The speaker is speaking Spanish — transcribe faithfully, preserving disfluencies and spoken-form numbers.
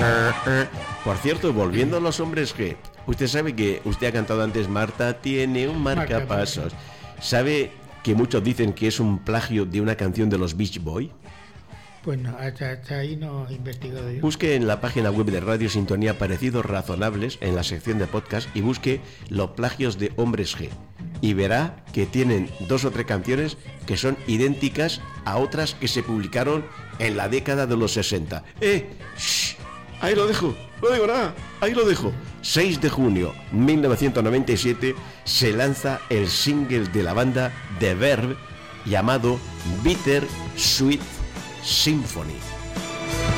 Por cierto, volviendo a los hombres G, usted sabe que usted ha cantado antes Marta tiene un marcapasos. ¿Sabe que muchos dicen que es un plagio de una canción de los Beach Boys? Pues no, hasta, hasta ahí no he investigado yo. Busque en la página web de Radio Sintonía Parecidos Razonables en la sección de podcast y busque los plagios de hombres G y verá que tienen dos o tres canciones que son idénticas a otras que se publicaron en la década de los sesenta. ¡Eh! ¡Shh! Ahí lo dejo, no digo nada, ahí lo dejo. seis de junio de mil novecientos noventa y siete se lanza el single de la banda The Verve llamado Bitter Sweet Symphony.